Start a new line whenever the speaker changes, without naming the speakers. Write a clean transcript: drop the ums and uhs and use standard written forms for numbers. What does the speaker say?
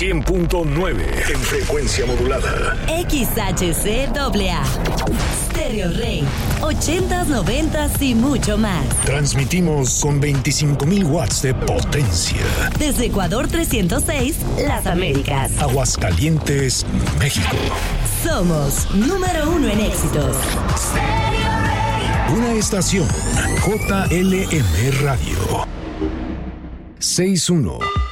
100.9 en frecuencia modulada.
XHCAA. Stereo Rey. 80s, 90s y mucho más.
Transmitimos con 25,000 watts de potencia.
Desde Ecuador 306, Las Américas.
Aguascalientes, México.
Somos número 1 en éxitos.
Stereo Rey. Una estación JLM Radio. 61